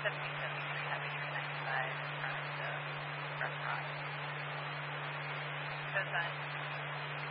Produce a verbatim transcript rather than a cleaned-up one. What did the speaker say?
seventeen seventy-three Highway three ninety-five in front of the restaurant. That's fine.